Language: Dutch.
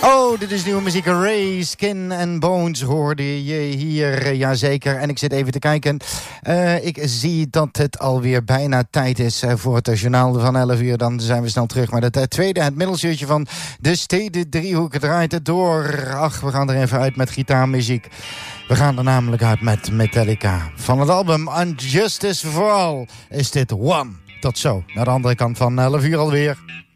Oh, dit is nieuwe muziek. Ray, Skin and Bones hoorde je hier. Jazeker. En ik zit even te kijken. Ik zie dat het alweer bijna tijd is voor het journaal van 11 uur. Dan zijn we snel terug. Maar het tweede, het middelsuurtje van de Steden Driehoek draait het door. Ach, we gaan er even uit met gitaarmuziek. We gaan er namelijk uit met Metallica. Van het album Unjustice for All is dit One. Tot zo, naar de andere kant van 11 uur alweer.